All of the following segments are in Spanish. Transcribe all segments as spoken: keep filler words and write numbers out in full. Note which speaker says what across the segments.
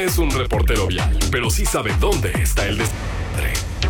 Speaker 1: es un reportero vial, pero sí sabe dónde está el desmadre.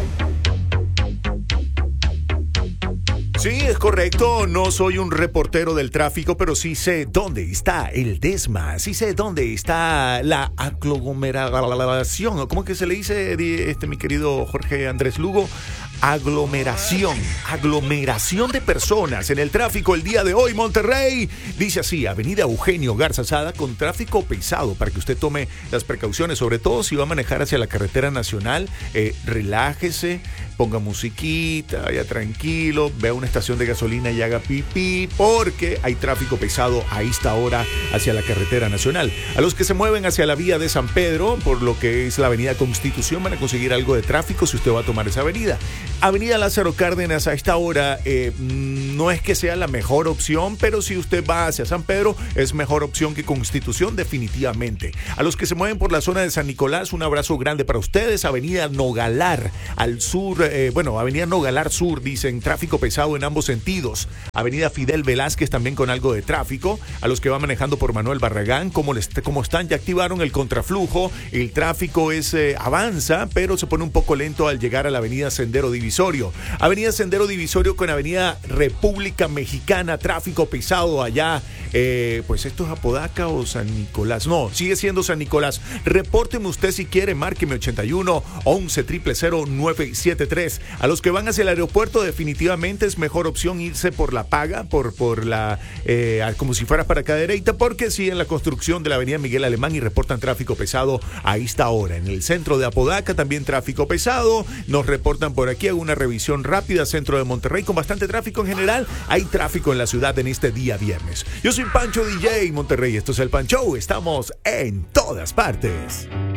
Speaker 2: Sí, es correcto, no soy un reportero del tráfico, pero sí sé dónde está el desma, sí sé dónde está la aglomeración, ¿cómo que se le dice, este, mi querido Jorge Andrés Lugo? Aglomeración, aglomeración de personas en el tráfico el día de hoy, Monterrey. Dice así, Avenida Eugenio Garza Sada con tráfico pesado para que usted tome las precauciones, sobre todo si va a manejar hacia la carretera nacional, eh, relájese, ponga musiquita, vaya tranquilo, vea una estación de gasolina y haga pipí, porque hay tráfico pesado a esta hora hacia la carretera nacional. A los que se mueven hacia la vía de San Pedro, por lo que es la avenida Constitución, van a conseguir algo de tráfico si usted va a tomar esa avenida. Avenida Lázaro Cárdenas a esta hora eh, no es que sea la mejor opción, pero si usted va hacia San Pedro es mejor opción que Constitución definitivamente. A los que se mueven por la zona de San Nicolás, un abrazo grande para ustedes. Avenida Nogalar al sur, eh, bueno, Avenida Nogalar Sur, dicen, tráfico pesado en ambos sentidos. Avenida Fidel Velázquez también con algo de tráfico. A los que van manejando por Manuel Barragán, como, les, como están, ya activaron el contraflujo. El tráfico es eh, avanza, pero se pone un poco lento al llegar a la avenida Sendero Divisorio. Avenida Sendero Divisorio con Avenida República Mexicana, tráfico pesado allá. Eh, pues esto es Apodaca o San Nicolás. No, sigue siendo San Nicolás. Repórteme usted si quiere, márqueme ochenta y uno, once, cero cero cero, nueve siete tres. A los que van hacia el aeropuerto definitivamente es mejor opción irse por la Paga, por, por la, eh, como si fuera para Cadereyta, porque sí, en la construcción de la avenida Miguel Alemán y reportan tráfico pesado a esta hora. En el centro de Apodaca también tráfico pesado. Nos reportan por aquí, hago una revisión rápida, centro de Monterrey con bastante tráfico en general. Hay tráfico en la ciudad en este día viernes. Yo soy Pancho D J Monterrey, esto es el Pancho, estamos en todas partes.